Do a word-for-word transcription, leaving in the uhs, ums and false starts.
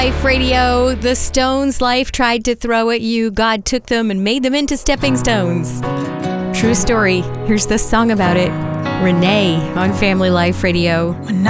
Life Radio, the stones life tried to throw at you, God took them and made them into stepping stones. True story. Here's the song about it. Renee on Family Life Radio. When